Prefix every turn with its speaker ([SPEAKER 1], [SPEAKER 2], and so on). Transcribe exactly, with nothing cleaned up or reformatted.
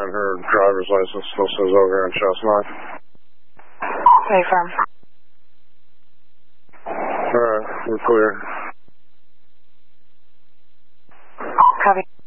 [SPEAKER 1] and her driver's license still says over here on Chestnut.
[SPEAKER 2] Okay, firm.
[SPEAKER 1] Alright, we're clear.
[SPEAKER 2] Copy.